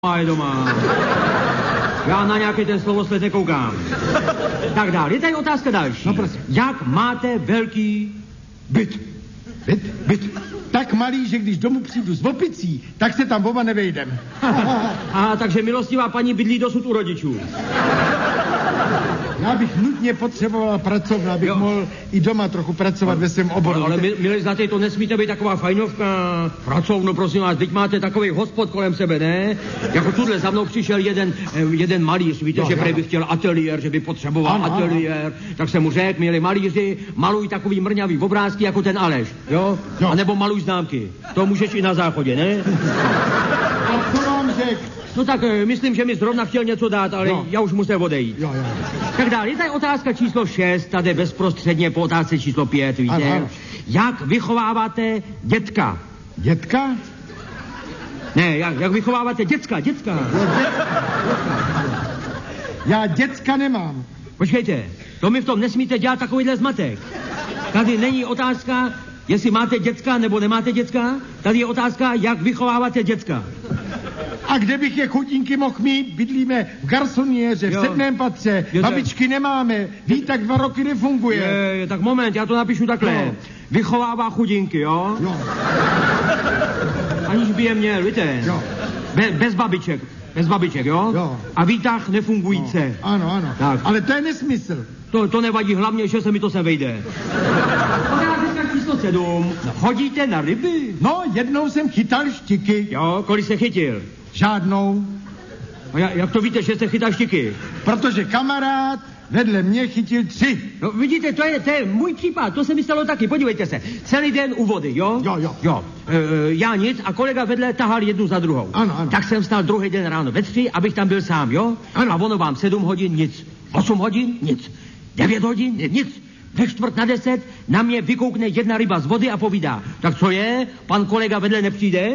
Je doma. Já na nějaký ten slovosled nekoukám. Tak dál, je tady otázka další. No prosím. Jak máte velký byt? Byt. Tak malý, že když domů přijdu s opicí, tak se tam oba nevejdem. A takže milostivá paní bydlí dosud u rodičů. Já bych nutně potřeboval pracovat, abych mohl i doma trochu pracovat ve svém oboru. Ale milí zlatý, to nesmíte být taková fajnovka. Pracovno, prosím vás, teď máte takový hospod kolem sebe, ne? Jako tuhle za mnou přišel jeden malíř, víte, že prej by chtěl ateliér, že by potřeboval ateliér. Tak jsem mu řekl, milí malíři, maluj takový mrňavý obrázky jako ten Aleš, jo? A nebo maluj známky. To můžeš i na záchodě, ne? A co vám řekl? No tak myslím, že mi zrovna chtěl něco dát, ale já už musel odejít. Jo. Tak dál, je tady otázka číslo 6, tady bezprostředně po otázce číslo 5, víte? Ano. Jak vychováváte dětka? Dětka? Ne, jak vychováváte děcka? Já děcka nemám. Počkejte, to mi v tom nesmíte dělat takovýhle zmatek. Tady není otázka, jestli máte děcka nebo nemáte děcka. Tady je otázka, jak vychováváte děcka. A kde bych je chudinky mohl mít? Bydlíme v garsoniéře, v 7. patře, babičky nemáme, tak 2 roky nefunguje. Tak moment, já to napíšu takhle. No. Vychovává chudinky, jo? Jo. Aniž by je měl, víte? Jo. Bez babiček, jo? Jo. A výtah nefungující. No. Ano. Tak. Ale to je nesmysl. To nevadí, hlavně, že se mi to sem vejde. Otázka číslo 7. Chodíte na ryby? No, jednou jsem chytal štiky. Jo, kolik jste chytil? Žádnou. A jak to víte, že jste chytal štiky? Protože kamarád vedle mě chytil 3. No vidíte, to je můj případ, to se mi stalo taky, podívejte se. Celý den u vody, jo? Jo. Já nic a kolega vedle tahal jednu za druhou. Ano. Tak jsem vstal druhý den ráno ve 3, abych tam byl sám, jo? Ano. A ono vám 7 hodin nic, 8 hodin nic, 9 hodin nic. Ve 9:45 na mě vykoukne jedna ryba z vody a povídá, tak co je, pan kolega vedle nepřijde?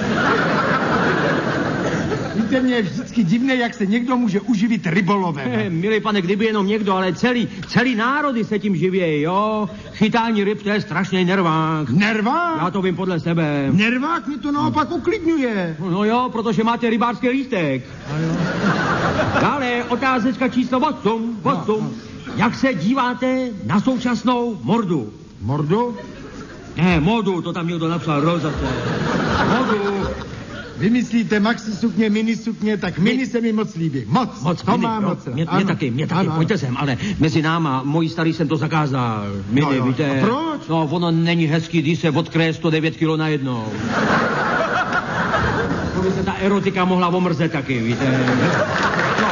Víte, mě je vždycky divné, jak se někdo může uživit rybolovem. Milý pane, kdyby jenom někdo, ale celý národy se tím živějí, jo? Chytání ryb, to je strašný nervák. Nervák? Já to vím podle sebe. Nervák mě to naopak uklidňuje. No jo, protože máte rybářský lístek. Dále otázečka číslo 8. No. Jak se díváte na současnou mordu? Mordu? Ne, modu, to tam někdo napsal, rozace. Modu. Vymyslíte maxi sukně, mini sukně, tak mini se mi moc líbí. Moc, to má moc. Mě taky, pojďte sem, ale mezi náma, mojí starý jsem to zakázal. Mini, víte. A proč? No, ono není hezký, když se odkryje 109 kilo najednou. To by se ta erotika mohla omrzet taky, víte. No.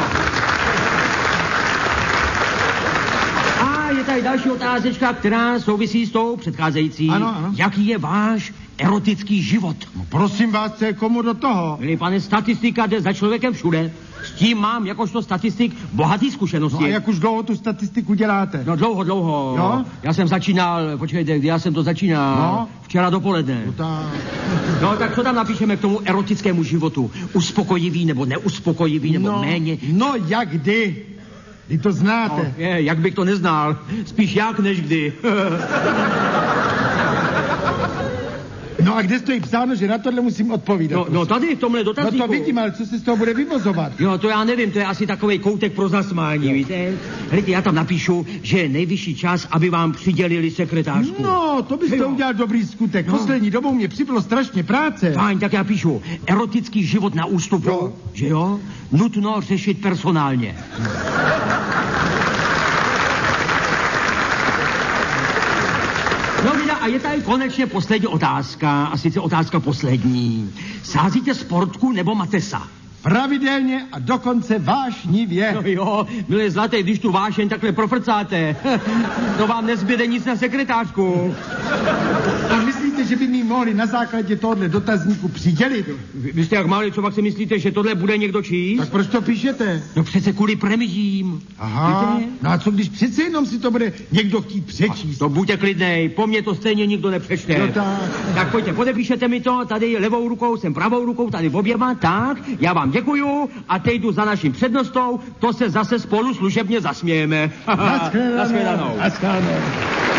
A je tady další otázečka, která souvisí s tou předcházející. Ano. Jaký je váš erotický život? No, prosím vás, co je komu do toho? Milý pane, statistika jde za člověkem všude. S tím mám jakožto statistik bohatý zkušenosti. No a jak už dlouho tu statistiku děláte? No dlouho. Jo? Já jsem začínal, počkejte, kdy já jsem to začínal? No? Včera dopoledne. No tak co tam napíšeme k tomu erotickému životu? Uspokojivý nebo neuspokojivý nebo méně? No jak kdy? Vy to znáte. No, jak bych to neznal. Spíš jak než kdy. No a kde stojí psáno, že na tohle musím odpovídat? No tady v tomhle dotazníku. No to vidím, ale co se z toho bude vyvozovat? Jo, to já nevím, to je asi takovej koutek pro zasmání, víte? Helejte, já tam napíšu, že je nejvyšší čas, aby vám přidělili sekretářku. No, to byste udělal dobrý skutek. Poslední dobou mě přibylo strašně práce. Fajn, tak já píšu, erotický život na ústupu, že jo? Nutno řešit personálně. No vida, a je tady konečně poslední otázka, a sice otázka poslední. Sázíte sportku nebo matesa? Pravidelně a dokonce vášnivě. No jo, milé zlaté, když tu vášeň takhle profrcáte, to vám nezbyde nic na sekretářku. A myslíte, že by mi mohli na základě tohohle dotazníku přidělit? Vy jste jak malý, co pak si myslíte, že tohle bude někdo číst? Tak proč to píšete? No přece kvůli premizím. Aha, víte? no a co když přece jenom si to bude někdo chtít přečíst? To buďte klidnej, po mně to stejně nikdo nepřečte. No tak. Tak pojďte, podepíšete mi to, tady levou rukou, jsem pravou rukou, tady oběma, tak, já vám děkuju a teď jdu za naším přednostou, to se zase spolu služebně zasmějeme. Naschledanou.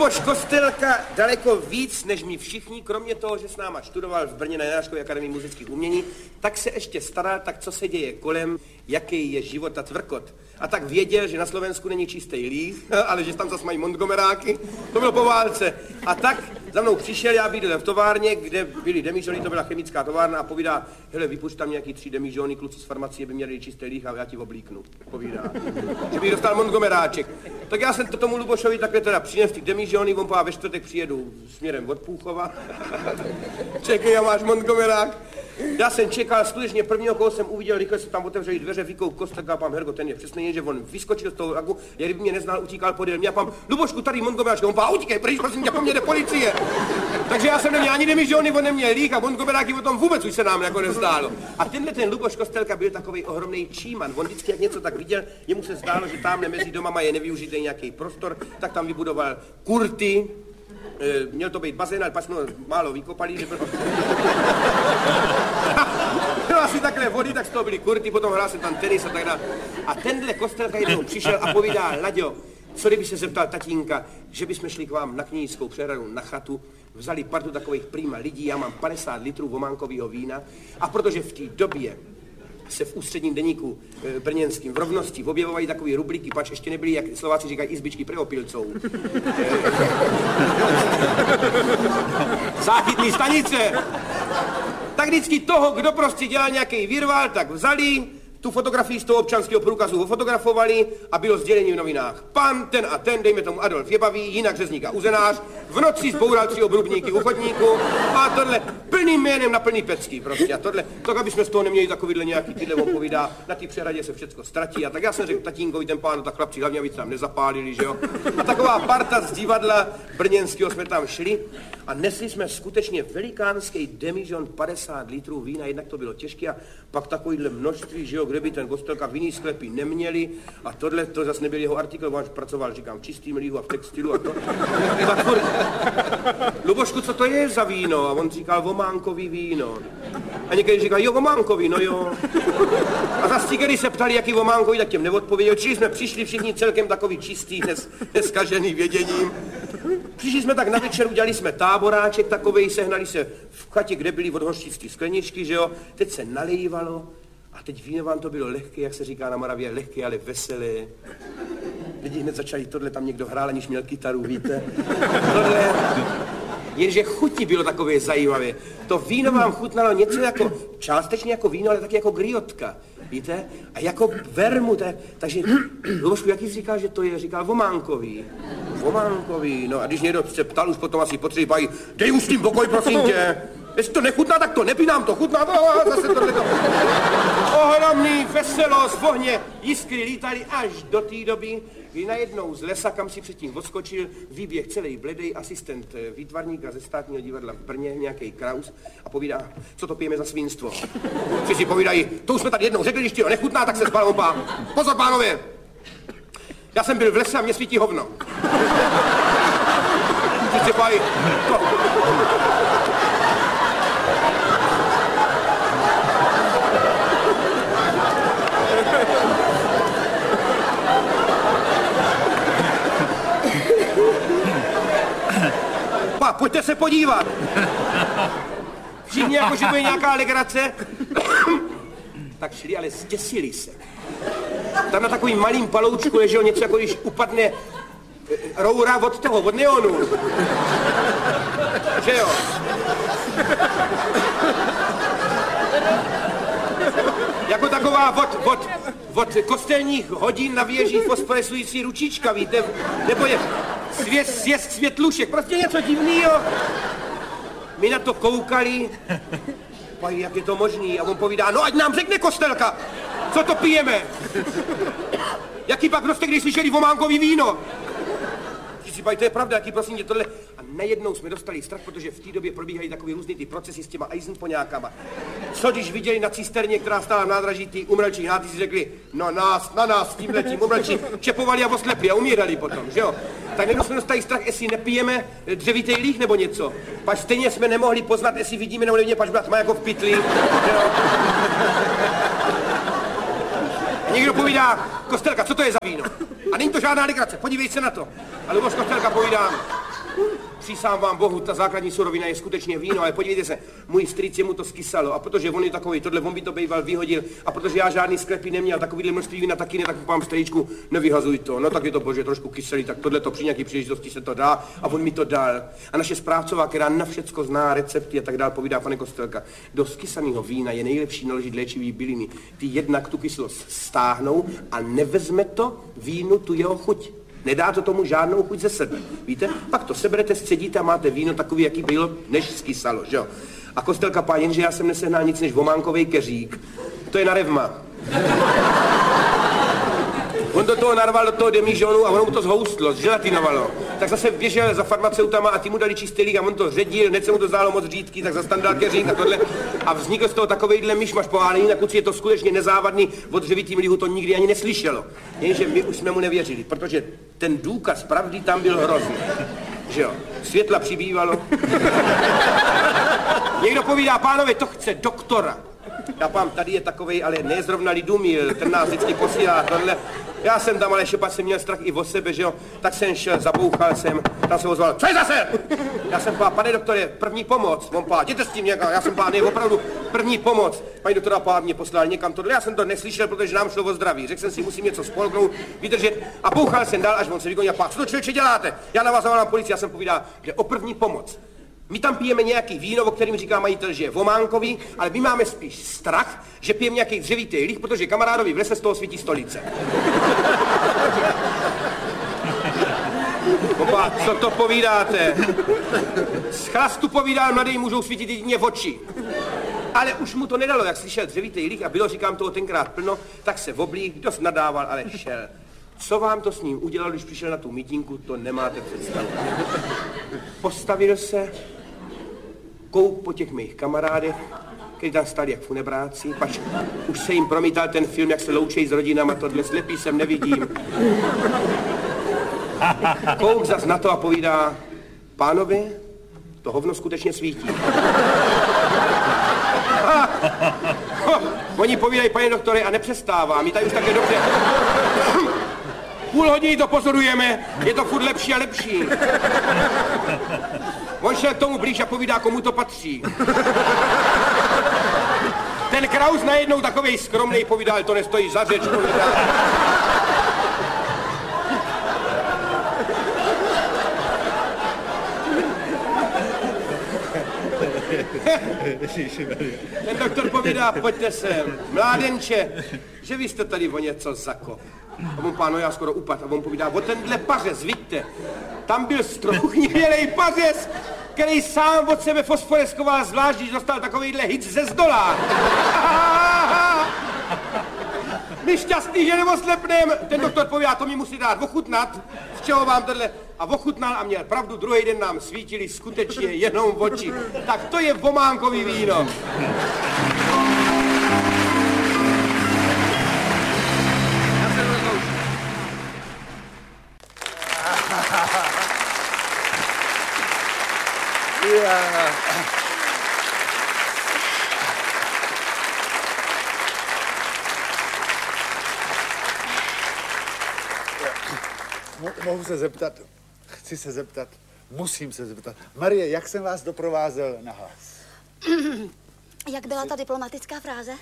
Luboš Kostelka daleko víc, než my všichni, kromě toho, že s náma študoval v Brně na Janáčkově akademii muzických umění, tak se ještě staral, tak co se děje kolem, jaký je život a tvrkot. A tak věděl, že na Slovensku není čistý líh, ale že tam zase mají Montgomeráky, to bylo po válce. A tak za mnou přišel, já bydlel v továrně, kde byly demižony, to byla chemická továrna a povídá, hele, vypušť tam nějaký 3 demižony, kluci z farmacie by měli čistý líh a já ti oblíknu, povídá. Že bych dostal Montgomeráček. Tak já jsem to tomu Lubošovi takhle teda přinesl ty demižony, on pová, ve čtvrtek přijedu směrem od Půchova. Čekej, já máš Montgomerák. Já jsem čekal, skutečně prvního, koho jsem uviděl, rychle se tam otevřeli dveře, Víkou Kostelka, pám Hergo, ten je přesně, že on vyskočil z toho vlaku, jak kdyby mě neznal, utíkal podél mě a pám, Lubošku, tady Montgomeráček, on pá, utíkej, pryč, prosím tě, po mně jde policie. Takže já jsem neměl ani demižony, on neměl lík a Montgomeráky o tom vůbec už se nám jako nezdálo. A tenhle ten Luboš Kostelka byl takový ohromný číman, on vždycky jak něco tak viděl, jemu se zdálo, že tamhle mezi domama je nevyužitý nějaký prostor, tak tam vybudoval kurty. Měl to být bazén, ale pak jsme málo vykopali, že bylo asi takhle vody, tak z toho byly kurty, potom hrál se tam tenis a tak dále. A tenhle Kostelka jednou přišel a povídá, Laďo, co kdyby se zeptal tatínka, že bychom šli k vám na Knížskou přehradu na chatu, vzali partu takových prýma lidí, já mám 50 litrů vománkového vína a protože v té době se v ústředním deníku brněnským v Rovnosti objevovají takové rubriky, pač ještě nebyly, jak Slováci říkají, izbičky pre opilcov. Záchytný stanice. Tak vždycky toho, kdo prostě dělal nějaký virvál, tak vzali, tu fotografii z toho občanského průkazu fotografovali a bylo sdělení v novinách. Pan ten a ten, dejme tomu Adolf Jebavý, jinak řezník a uzenář, v noci zboural 3 obrubníky u chodníku a tohle plným jménem na plný pecky prostě. A tohle, tak aby jsme z toho neměli takovýhle nějaký tyhle opovídá, na té přehradě se všecko ztratí. A tak já jsem řekl tatínkovi, ten pán, tak chlapci, hlavně aby se tam nezapálili, že jo. A taková parta z divadla brněnského jsme tam šli a nesli jsme skutečně velikánský demižon 50 litrů vína, jednak to bylo těžké a pak takovýhle množství, že jo, kde by ten Kostelka v jiný sklepy neměli a tohle, to zase nebyl jeho artikl, on pracoval, říkám, v čistým líhu a v textilu a to. Lubošku, co to je za víno? A on říkal, vománkový víno. A někdy říkal, jo, vománkový, no jo. A zase když se ptali, jaký vománkový, tak těm neodpověděl. Čili jsme přišli všichni celkem takový čistý, neskažený věděním. Přišli jsme tak na večer, udělali jsme táboráček takovej, sehnali se v chatě, kde byly od hořčický skleničky, že jo. Teď se nalejvalo a teď víno vám to bylo lehké, jak se říká na Moravě, lehké, ale veselé. Lidi hned začali, tohle tam někdo hrál, aniž měl kytaru, víte. Tohle, jenže chuti bylo takové zajímavé. To víno vám chutnalo něco jako, částečně jako víno, ale taky jako griotka, víte? A jako vermut, takže Lubošku, jaký jsi říkal, že to je? Říkal vománkový. Vománkový, no a když někdo se ptal, už potom asi potřebují, dej už s tím pokoj, prosím tě. Jestli to nechutná, tak to nepínám, to chutná, zase tohleto. Ohromný veselost v ohně, jiskry lítaly až do té doby, kdy najednou z lesa, kam si předtím odskočil, výběh celý bledej asistent výtvarníka ze Státního divadla v Brně, nějaký Kraus, a povídá, co to pijeme za svinstvo. Všichni povídají, to už jsme tady jednou řekli, když ti to nechutná, tak se spal opá. Pozor, pánové, já jsem byl v lese a mě svítí hovno. Všichni povídají, pojďte se podívat. Všichni jako, že bude nějaká legrace. Tak šli, ale zděsili se. Tam na takovým malým paloučku leželo něco, jako když upadne roura od neonu. Že jo? Jako taková od kostelních hodin na věži fosforescující ručička, víte? Nebo je sjezd světlušek, prostě něco divného. My na to koukali, pají, jak je to možný, a on povídá, no ať nám řekne Kostelka, co to pijeme. Jaký pak prostě, když slyšeli vománkový víno. Si pají, to je pravda, jaký prosím tě tohle. A najednou jsme dostali strach, protože v té době probíhají takový různý ty procesy s těma Eisenpoňákama. Co když viděli na cisterně, která stála v nádraží, ty umrlčí hnátí, si řekli, no na nás, tímhletím umrlčí, čepovali a oslepli a umírali potom, že jo? Tak najednou jsme dostali strach, jestli nepijeme dřevitej líh nebo něco. Pač stejně jsme nemohli poznat, jestli vidíme nebo nevidíme, pač byla tma jako v pytli, že jo? A někdo povídá, Kostelka, co to je za víno? A není to žádná legrace, podívej se na to. A Luboš Kostelka povídá, Přísám vám Bohu, ta základní surovina je skutečně víno, ale podívejte se, můj strýc mu to skysalo a protože on je takový, tohle on by to býval vyhodil a protože já žádný sklepy neměl, takovýhle množství vína taky ne, tak vám strýčku, nevyhazuj to, no tak je to bože trošku kyselý, tak tohle to při nějaký příležitosti se to dá a on mi to dal. A naše správcová, která na všecko zná recepty a tak dál, povídá pane Kostelka, do skysaného vína je nejlepší naložit léčivý byliny. Ty jednak tu kyslost stáhnou a nevezme to vínu tu jeho chuť. Nedá to tomu žádnou chuť ze sebe, víte? Pak to seberete, scedíte a máte víno takový, jaký bylo, než skysalo, že jo? A Kostelka pán, jenže já jsem nesehnal nic než vománkovej keřík. To je na revma. On do toho narval do toho demižonu a ono mu to zhoustlo, zželatinovalo. Tak zase běžel za farmaceutama a ty mu dali čistý lík a on to ředil, hned se mu to zdálo moc řídký, tak zastandal keřík a tohle. A vznikl z toho takovejhle myšmaš pohálený, na kuci je to skutečně nezávadný, o dřevitým lihu to nikdy ani neslyšelo. Jenže my už jsme mu nevěřili, protože ten důkaz pravdy tam byl hrozný. Že jo, světla přibývalo. Někdo povídá, pánové, to chce doktora. Já pán, tady je takovej, ale ne zrovna Lidumil, ten nás vždycky posílá tohle. Já jsem tam, ale šepat jsem měl strach i o sebe, že jo, tak jsem šel, zabouchal jsem, tam se ozval, co je zase? Já jsem pán, pane doktore, první pomoc, on pán, jděte s tím někam, já jsem pán, je opravdu první pomoc. Paní doktora pán mě poslal někam tohle, já jsem to neslyšel, protože nám šlo o zdraví, řekl jsem si, musím něco spolknout, vydržet a bouchal jsem dál, až on se vykonil, pán, co to člověče děláte? Já na vás zavolám policii, já jsem povídal, že o první pomoc. My tam pijeme nějaký víno, o kterým říká majitel, že je vománkový, ale my máme spíš strach, že pijeme nějaký dřevitý líh, protože kamarádovi v lese z toho svítí stolice. Opa, co to povídáte? Z chlastu povídal mladý můžou svítit jedině v oči. Ale už mu to nedalo, jak slyšel dřevitý líh a bylo, říkám toho tenkrát plno, tak se oblík, dost nadával, ale šel. Co vám to s ním udělal, když přišel na tu mítinku, to nemáte představu. Postavil se, koup po těch mých kamarádech, kteří tam stali jak funebráci, pač už se jim promítal ten film, jak se loučejí s rodinama, tohle slepý jsem nevidím. Kouk zas na to a povídá, pánovi, to hovno skutečně svítí. Oni povídají, pane doktore, a nepřestává, my tady už také dobře. Půl hodiny to pozorujeme, je to furt lepší a lepší. On šel k tomu blíž a povídá, komu to patří. Ten Kraus najednou takovej skromnej povídal, to nestojí za řeč, povídá. Ten doktor povídá, pojďte sem, mládenče, že vy jste tady o něco zakop. A on páno, já skoro upad. A on povídá, o tenhle pařez, vidíte, tam byl strouchnivělej pařez, který sám od sebe fosforeskoval zvlášť, když dostal takovejhle hic ze zdola. My šťastný, že neoslepnem. Ten doktor povídá, to mi musí dát ochutnat, z čeho vám tohle. A ochutnal a měl pravdu, druhý den nám svítili skutečně jenom oči. Tak to je vománkový víno. Mohu se zeptat, chci se zeptat, musím se zeptat. Marie, jak jsem vás doprovázel na hlas? Jak byla ta diplomatická fráze?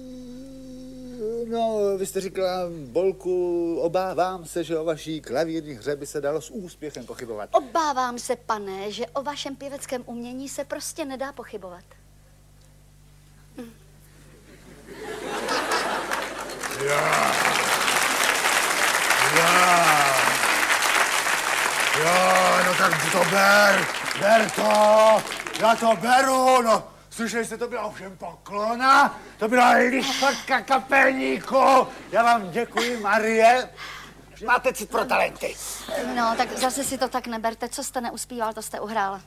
No, vy jste říkala, Bolku, obávám se, že o vaší klavírní hře by se dalo s úspěchem pochybovat. Obávám se, pane, že o vašem pěveckém umění se prostě nedá pochybovat. Jo, no tak to ber to, já to beru, no. Slyšeli jste, to byla ovšem poklona, to byla lišotka kapelníku. Já vám děkuji, Marie. Máte cit pro talenty. No, tak zase si to tak neberte. Co jste neuspíval, to jste uhrál.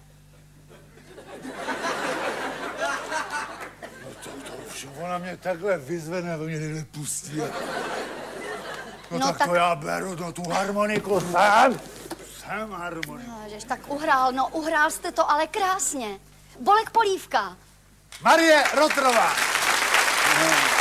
No to ovšem, ona mě takhle vyzvedne, to mě nejde pustí. No tak to já beru, no tu harmoniku jsem harmonik. No, žež, tak uhrál jste to, ale krásně. Bolek Polívka. Marie Rotrová.